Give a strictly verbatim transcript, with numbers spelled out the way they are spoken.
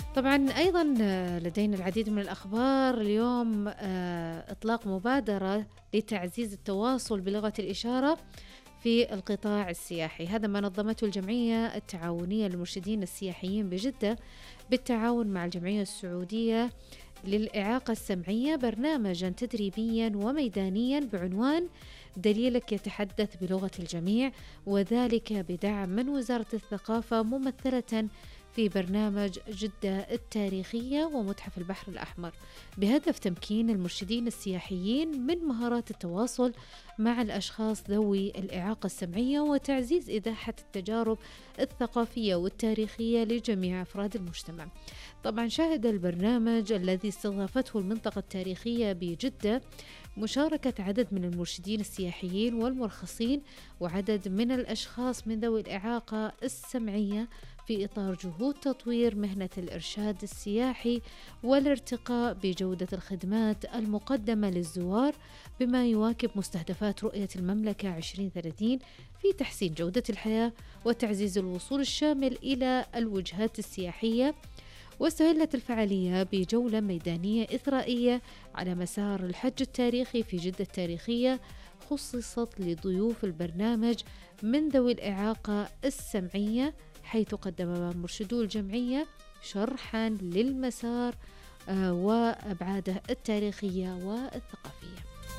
طبعا أيضا لدينا العديد من الأخبار اليوم. إطلاق مبادرة لتعزيز التواصل بلغة الإشارة في القطاع السياحي، هذا ما نظمته الجمعية التعاونية للمرشدين السياحيين بجدة بالتعاون مع الجمعية السعودية للإعاقة السمعية، برنامجا تدريبيا وميدانيا بعنوان دليلك يتحدث بلغة الجميع، وذلك بدعم من وزارة الثقافة ممثلة في برنامج جدة التاريخية ومتحف البحر الأحمر، بهدف تمكين المرشدين السياحيين من مهارات التواصل مع الأشخاص ذوي الإعاقة السمعية وتعزيز إتاحة التجارب الثقافية والتاريخية لجميع أفراد المجتمع. طبعا شهد البرنامج الذي استضافته المنطقة التاريخية بجدة مشاركة عدد من المرشدين السياحيين والمرخصين وعدد من الأشخاص من ذوي الإعاقة السمعية في إطار جهود تطوير مهنة الإرشاد السياحي والارتقاء بجودة الخدمات المقدمة للزوار بما يواكب مستهدفات رؤية المملكة عشرين ثلاثين في تحسين جودة الحياة وتعزيز الوصول الشامل إلى الوجهات السياحية. واستهلت الفعالية بجولة ميدانية إثرائية على مسار الحج التاريخي في جدة التاريخية، خصصت لضيوف البرنامج من ذوي الإعاقة السمعية، حيث قدم مرشدو الجمعية شرحا للمسار وأبعاده التاريخية والثقافية.